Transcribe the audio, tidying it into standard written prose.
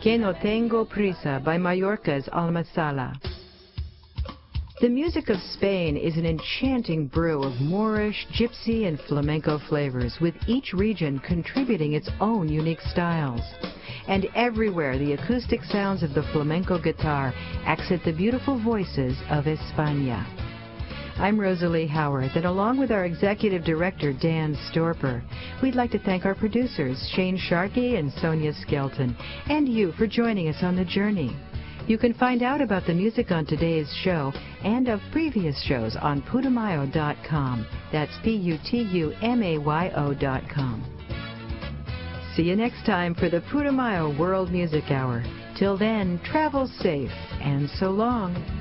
Que no tengo prisa by Mallorca's Alma Sala. The music of Spain is an enchanting brew of Moorish, gypsy, and flamenco flavors, with each region contributing its own unique styles. And everywhere the acoustic sounds of the flamenco guitar accent the beautiful voices of España. I'm Rosalie Howard, and along with our Executive Director, Dan Storper, we'd like to thank our producers, Shane Sharkey and Sonia Skelton, and you for joining us on the journey. You can find out about the music on today's show and of previous shows on Putumayo.com. That's Putumayo.com. See you next time for the Putumayo World Music Hour. Till then, travel safe and so long.